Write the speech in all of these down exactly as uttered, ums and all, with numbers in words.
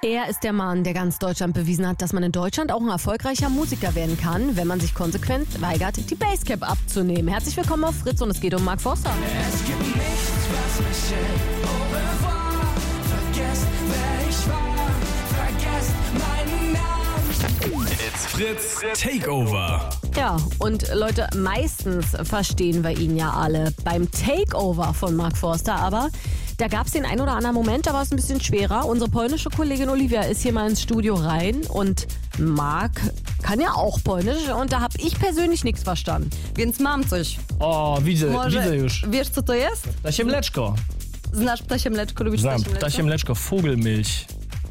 Er ist der Mann, der ganz Deutschland bewiesen hat, dass man in Deutschland auch ein erfolgreicher Musiker werden kann, wenn man sich konsequent weigert, die Basecap abzunehmen. Herzlich willkommen auf Fritz und es geht um Mark Forster. Es gibt nichts, was mich hält. Au revoir. Vergesst, wer ich war. Vergesst meinen Namen. It's Fritz Takeover. Ja, und Leute, meistens verstehen wir ihn ja alle beim Takeover von Mark Forster, aber da gab es den ein oder anderen Moment, da war es ein bisschen schwerer. Unsere polnische Kollegin Olivia ist hier mal ins Studio rein und Mark kann ja auch Polnisch und da habe ich persönlich nichts verstanden. Więc mam coś. O, widzę, Może widzę już. wiesz, co to jest? Ptasie mleczko. Znasz ptasie mleczko? Lubisz Znam, ptasie mleczko? ptasie mleczko, Vogelmilch.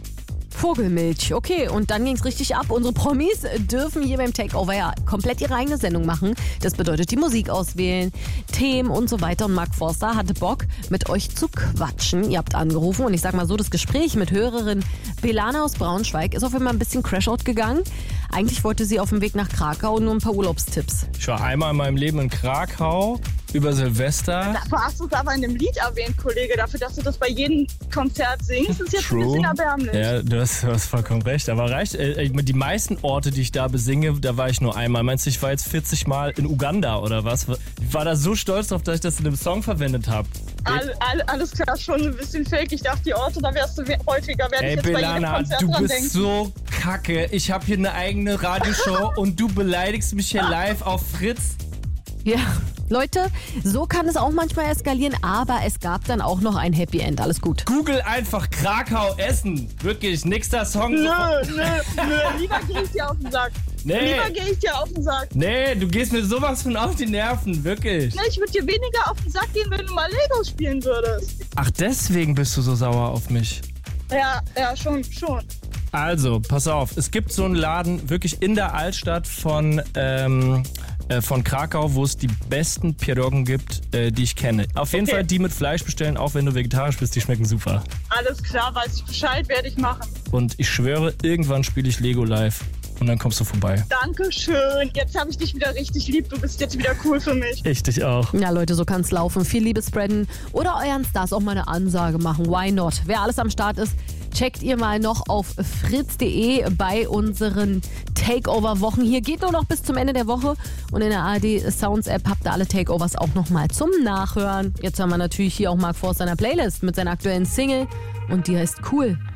Vogelmilch, okay, und dann ging's richtig ab. Unsere Promis dürfen hier beim Takeover ja komplett ihre eigene Sendung machen. Das bedeutet die Musik auswählen, Themen und so weiter. Und Mark Forster hatte Bock, mit euch zu quatschen. Ihr habt angerufen und ich sag mal so, das Gespräch mit Hörerin Belana aus Braunschweig ist auf einmal ein bisschen Crashout gegangen. Eigentlich wollte sie auf dem Weg nach Krakau nur ein paar Urlaubstipps. Ich war einmal in meinem Leben in Krakau über Silvester. Dafür hast du es aber in dem Lied erwähnt, Kollege. Dafür, dass du das bei jedem Konzert singst, ist jetzt True. ein bisschen erbärmlich. Ja, du hast, du hast vollkommen recht. Aber reicht, äh, die meisten Orte, die ich da besinge, da war ich nur einmal. Meinst du, ich war jetzt vierzig Mal in Uganda oder was? Ich war da so stolz drauf, dass ich das in einem Song verwendet habe. All, all, alles klar, schon ein bisschen fake. Ich dachte, die Orte, da wärst du häufiger. Werde ich Ey, jetzt bei jedem Belana, Konzert du dran bist denken. so kacke. Ich habe hier eine eigene Radioshow und du beleidigst mich hier live auf Fritz. Ja, Leute, so kann es auch manchmal eskalieren, aber es gab dann auch noch ein Happy End. Alles gut. Google einfach Krakau Essen. Wirklich, nächster Song. Nö, nö, nö. Lieber gehe ich dir auf den Sack. Nee. Lieber gehe ich dir auf den Sack. Nee, du gehst mir sowas von auf die Nerven, wirklich. Nee, ich würde dir weniger auf den Sack gehen, wenn du mal Lego spielen würdest. Ach, deswegen bist du so sauer auf mich. Ja, ja, schon, schon. Also, pass auf, es gibt so einen Laden wirklich in der Altstadt von, ähm, äh, von Krakau, wo es die besten Pierogen gibt, äh, die ich kenne. Auf jeden Okay. Fall die mit Fleisch bestellen, auch wenn du vegetarisch bist, die schmecken super. Alles klar, weiß ich Bescheid, werde ich machen. Und ich schwöre, irgendwann spiele ich Lego live und dann kommst du vorbei. Dankeschön. Jetzt habe ich dich wieder richtig lieb. Du bist jetzt wieder cool für mich. Ich dich auch. Ja, Leute, so kann's laufen. Viel Liebe spreaden oder euren Stars auch mal eine Ansage machen. Why not? Wer alles am Start ist, checkt ihr mal noch auf fritz punkt de bei unseren Takeover-Wochen. Hier geht nur noch bis zum Ende der Woche und in der A R D Sounds App habt ihr alle Takeovers auch noch mal zum Nachhören. Jetzt haben wir natürlich hier auch Mark Forster in der Playlist mit seiner aktuellen Single und die heißt Cool.